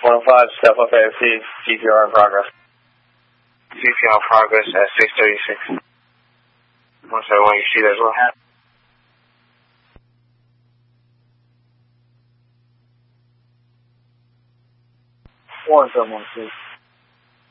1-5, step up AFC, CPR in progress. CPR in progress at 636. 171, you see that as well? 1716.